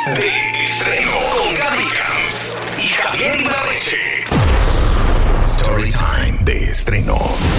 de estreno con Gaby Cam y Javier Ibarreche. Storytime de estreno.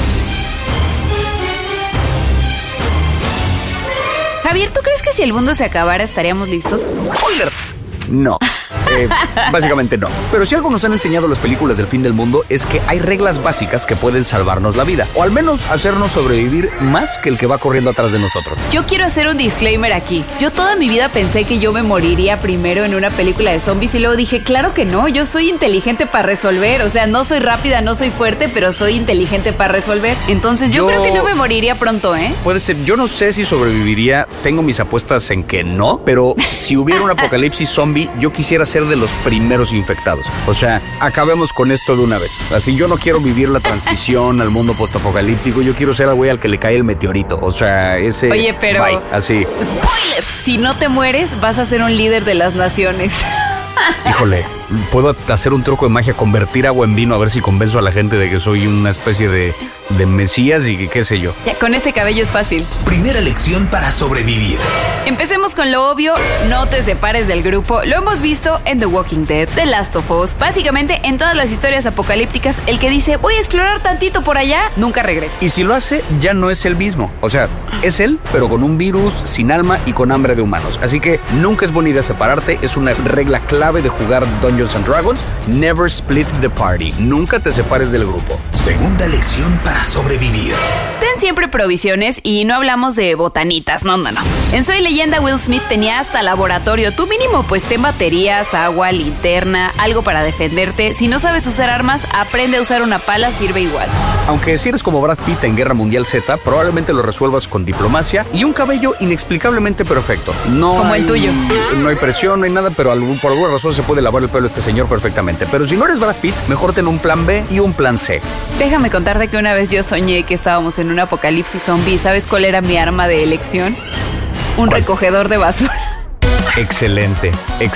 Javier, ¿tú crees que si el mundo se acabara estaríamos listos? Spoiler. No. Básicamente no. Pero si algo nos han enseñado las películas del fin del mundo es que hay reglas básicas que pueden salvarnos la vida, o al menos hacernos sobrevivir más que el que va corriendo atrás de nosotros. Yo quiero hacer un disclaimer aquí. Yo toda mi vida pensé que yo me moriría primero en una película de zombies y luego dije, claro que no, yo soy inteligente para resolver. O sea, no soy rápida, no soy fuerte, pero soy inteligente para resolver. Entonces yo creo que no me moriría pronto, ¿eh? Puede ser. Yo no sé si sobreviviría. Tengo mis apuestas en que no, pero si hubiera un apocalipsis zombie, yo quisiera ser de los primeros infectados. O sea, acabemos con esto de una vez. Así, yo no quiero vivir la transición al mundo postapocalíptico. Yo quiero ser el güey al que le cae el meteorito. O sea, ese... Oye, pero... Bye, así. ¡Spoiler! Si no te mueres, vas a ser un líder de las naciones. Híjole, puedo hacer un truco de magia, convertir agua en vino, a ver si convenzo a la gente de que soy una especie de mesías y qué sé yo. Ya, con ese cabello es fácil. Primera lección para sobrevivir. Empecemos con lo obvio, no te separes del grupo. Lo hemos visto en The Walking Dead, The Last of Us. Básicamente, en todas las historias apocalípticas, el que dice, voy a explorar tantito por allá, nunca regresa. Y si lo hace, ya no es el mismo. O sea, es él, pero con un virus, sin alma y con hambre de humanos. Así que nunca es buena idea separarte. Es una regla clave de jugar Dungeons and Dragons. Never split the party. Nunca te separes del grupo. Segunda lección para sobrevivir. Ten siempre provisiones y no hablamos de botanitas, no. En Soy Leyenda, Will Smith tenía hasta laboratorio. Tú mínimo, pues ten baterías, agua, linterna, algo para defenderte. Si no sabes usar armas, aprende a usar una pala, sirve igual. Aunque si eres como Brad Pitt en Guerra Mundial Z, probablemente lo resuelvas con diplomacia y un cabello inexplicablemente perfecto. No como hay, el tuyo. No hay presión, no hay nada, pero por alguna razón se puede lavar el pelo este señor perfectamente. Pero si no eres Brad Pitt, mejor ten un plan B y un plan C. Déjame contarte que una vez yo soñé que estábamos en un apocalipsis zombie. ¿Sabes cuál era mi arma de elección? Un ¿Cuál? Recogedor de basura. Excelente.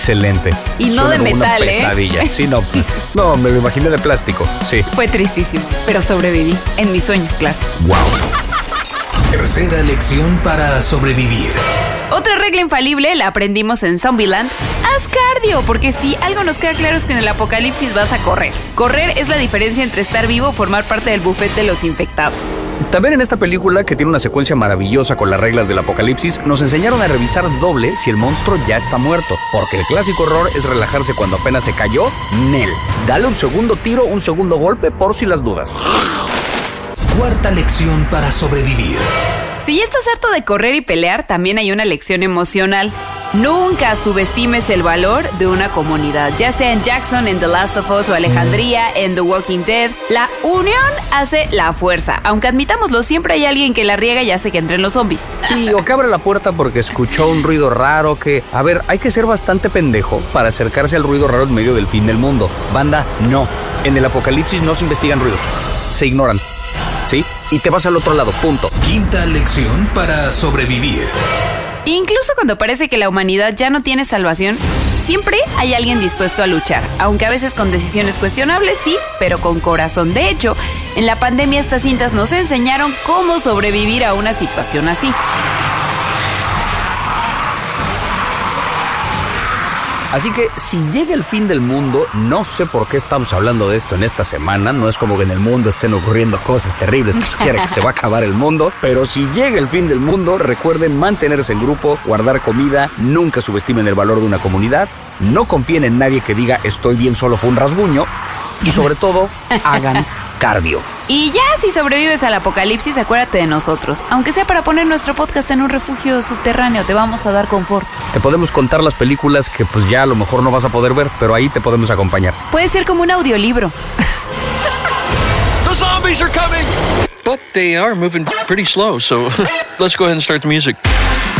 Y no Suena de como metal, una pesadilla. Sí, no, me lo imaginé de plástico, sí. Fue tristísimo, pero sobreviví. En mi sueño, claro. Wow. Tercera lección para sobrevivir. Otra regla infalible la aprendimos en Zombieland. Haz cardio, porque si algo nos queda claro es que en el apocalipsis vas a correr. Correr es la diferencia entre estar vivo o formar parte del buffet de los infectados. También en esta película, que tiene una secuencia maravillosa con las reglas del apocalipsis, nos enseñaron a revisar doble si el monstruo ya está muerto. Porque el clásico error es relajarse cuando apenas se cayó. Nel. Dale un segundo tiro, un segundo golpe por si las dudas. Cuarta lección para sobrevivir. Si ya estás harto de correr y pelear, también hay una lección emocional. Nunca subestimes el valor de una comunidad, ya sea en Jackson, en The Last of Us o Alejandría, en The Walking Dead. La unión hace la fuerza. Aunque admitámoslo, siempre hay alguien que la riega y hace que entren los zombies. Sí, o que abre la puerta porque escuchó un ruido raro que... A ver, hay que ser bastante pendejo para acercarse al ruido raro en medio del fin del mundo. Banda, no. En el apocalipsis no se investigan ruidos. Se ignoran. ¿Sí? Y te vas al otro lado, punto. Quinta lección para sobrevivir. Incluso cuando parece que la humanidad ya no tiene salvación, siempre hay alguien dispuesto a luchar. Aunque a veces con decisiones cuestionables, sí, pero con corazón. De hecho, en la pandemia estas cintas nos enseñaron cómo sobrevivir a una situación así. Así que si llega el fin del mundo, no sé por qué estamos hablando de esto en esta semana. No es como que en el mundo estén ocurriendo cosas terribles que sugieren que se va a acabar el mundo. Pero si llega el fin del mundo, recuerden mantenerse en grupo, guardar comida, nunca subestimen el valor de una comunidad, no confíen en nadie que diga estoy bien, solo fue un rasguño. Y sobre todo, hagan cardio. Y ya si sobrevives al apocalipsis, acuérdate de nosotros. Aunque sea para poner nuestro podcast en un refugio subterráneo, te vamos a dar confort. Te podemos contar las películas que pues ya a lo mejor no vas a poder ver, pero ahí te podemos acompañar. Puede ser como un audiolibro. The zombies are coming! But they are moving pretty slow, so let's go ahead and start the music.